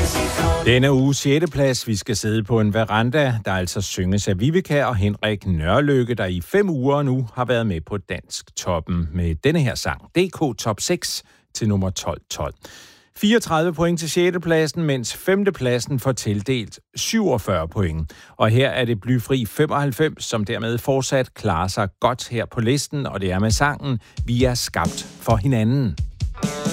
Denne uge 6. plads, vi skal sidde på en veranda, der altså synges af Vivica og Henrik Nørlykke, der i 5 uger nu har været med på Dansk Toppen med denne her sang. DK Top 6 til nummer 12. 34 point til 6. pladsen, mens 5. pladsen får tildelt 47 point. Og her er det Blyfri 95, som dermed fortsat klarer sig godt her på listen, og det er med sangen Vi er skabt for hinanden.